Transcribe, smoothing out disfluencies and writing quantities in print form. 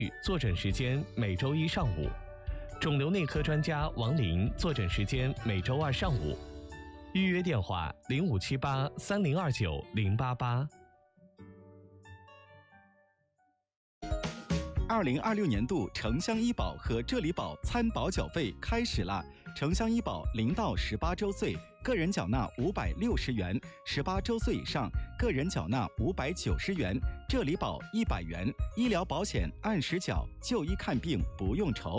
坐诊时间每周一上午，肿瘤内科专家王林坐诊时间每周二上午。预约电话05783029-088。 2026年度城乡医保和浙理保参保缴费开始啦！城乡医保0到18周岁个人缴纳560元，18周岁以上个人缴纳590元，浙理保100元，医疗保险按时缴，就医看病不用愁。